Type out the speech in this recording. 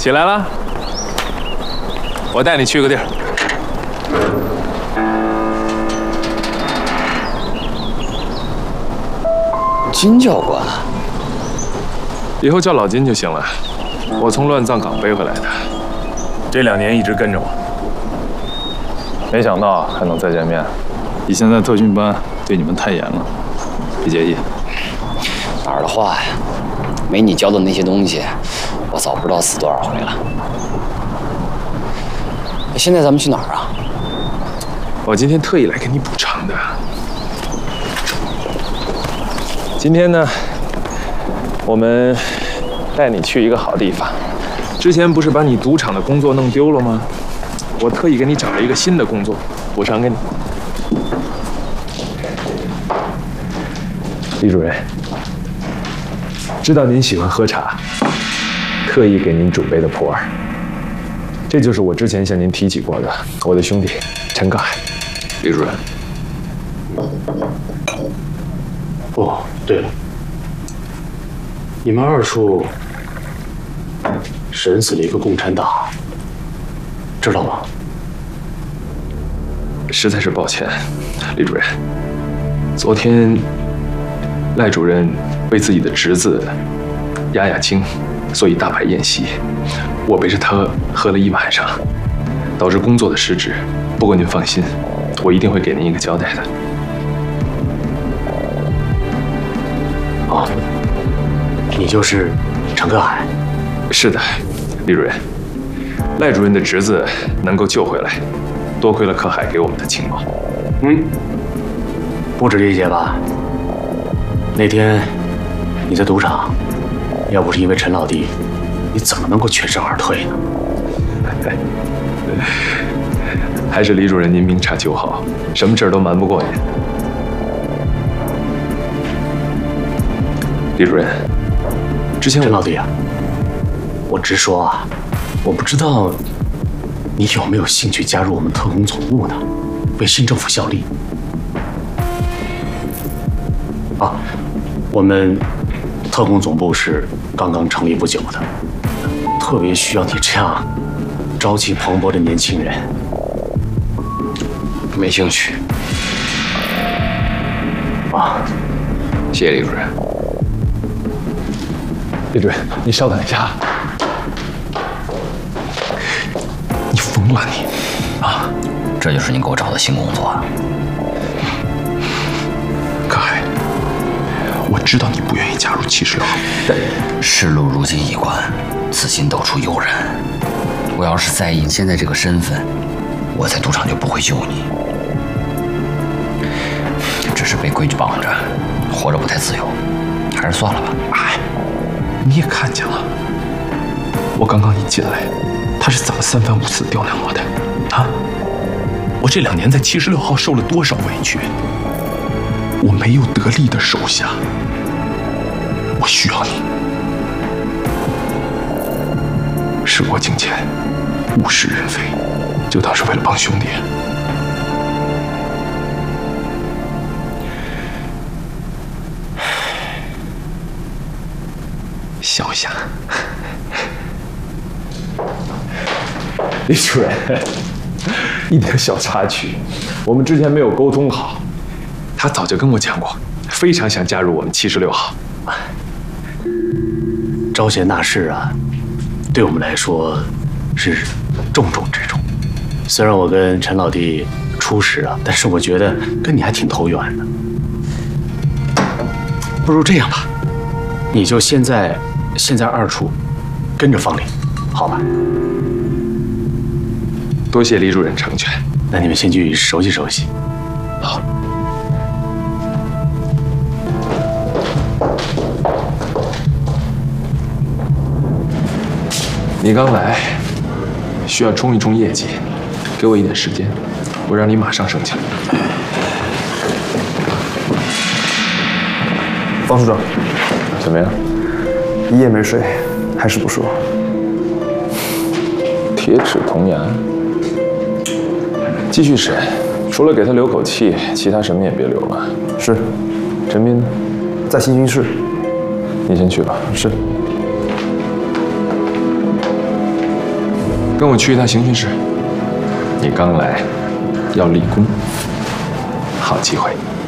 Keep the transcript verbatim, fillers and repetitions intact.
起来了，我带你去个地儿。 金教官， 以后叫老金就行了。我从乱葬岗背回来的，这两年一直跟着我。没想到还能再见面。以前在特训班对你们太严了，别介意。 哪儿的话呀？没你教的那些东西，我早不知道死多少回了。现在咱们去哪儿啊？ 我今天特意来给你补偿的。今天呢，我们带你去一个好地方。之前不是把你赌场的工作弄丢了吗？我特意给你找了一个新的工作，补偿给你。李主任，知道您喜欢喝茶，特意给您准备的普洱。这就是我之前向您提起过的我的兄弟陈克海。李主任。 哦，对了，你们二处审死了一个共产党，知道吗？ 实在是抱歉，李主任。昨天，赖主任为自己的侄子雅雅青所以大摆宴席，我陪着他喝了一晚上，导致工作的失职。不过您放心，我一定会给您一个交代的。 哦，你就是陈克海？ 是的，李主任。赖主任的侄子能够救回来，多亏了克海给我们的情报。 嗯，不止这些吧？那天你在赌场，要不是因为陈老弟，你怎么能够全身而退呢？ 还是李主任您明察秋毫，什么事儿都瞒不过您。李主任，之前陈老弟啊，我直说啊，我不知道你有没有兴趣加入我们特工总部呢，为新政府效力。啊，我们特工总部是刚刚成立不久的，特别需要你这样朝气蓬勃的年轻人。 没兴趣。 啊， 谢谢李主任。 李主任，你稍等一下。你疯了你！啊， 这就是你给我找的新工作啊？ 克海，我知道你不愿意加入七十六号，但世路如今一关，此心斗出幽人。我要是在意你现在这个身份，我在赌场就不会救你。只是被规矩绑着，活着不太自由，还是算了吧。 哎，你也看见了，我刚刚一进来，他是怎么三番五次刁难我的啊？我这两年在七十六号受了多少委屈？我没有得力的手下，我需要你。事过境迁，物是人非，就当是为了帮兄弟。笑一下。李主任，一点小插曲，我们之前没有沟通好，他早就跟我讲过，非常想加入我们七十六号。 招贤纳士啊，对我们来说是重中之重。虽然我跟陈老弟初识啊，但是我觉得跟你还挺投缘的。不如这样吧，你就现在现在二处跟着方林，好吧？ 多谢李主任成全。 那你们先去熟悉熟悉。 好。你刚来，需要冲一冲业绩，给我一点时间，我让你马上升起来。 方处长， 怎么样？ 一夜没睡，还是不说。 铁齿铜牙，继续审，除了给他留口气，其他什么也别留了。 是。 陈斌呢？ 在新军室。 你先去吧。 是。 跟我去一趟刑讯室。你刚来，要立功，好机会。